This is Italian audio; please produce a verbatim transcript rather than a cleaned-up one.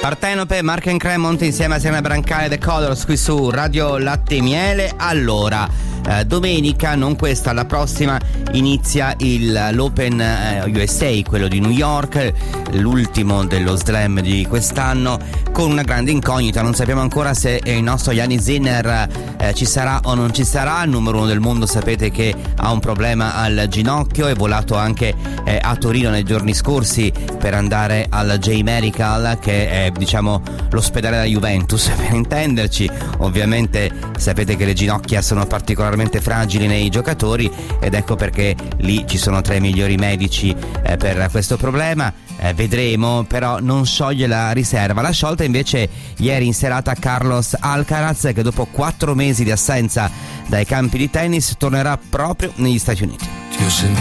Partenope, Mark and Cremont insieme a Serena Brancale, The Colors qui su Radio Latte e Miele. Allora, eh, domenica, non questa, la prossima, inizia il, l'Open eh, U S A, quello di New York, l'ultimo dello Slam di quest'anno, con una grande incognita. Non sappiamo ancora se il nostro Jannik Sinner eh, ci sarà o non ci sarà. Il numero uno del mondo sapete che ha un problema al ginocchio, è volato anche eh, a Torino nei giorni scorsi per andare al J-Medical, che è diciamo l'ospedale della Juventus per intenderci. Ovviamente sapete che le ginocchia sono particolarmente fragili nei giocatori ed ecco perché lì ci sono tre migliori medici eh, per questo problema. Eh, vedremo, però non scioglie la riserva. L'ha sciolta invece ieri in serata Carlos Alcaraz, che dopo quattro mesi di assenza dai campi di tennis tornerà proprio negli Stati Uniti. Ti ho sentito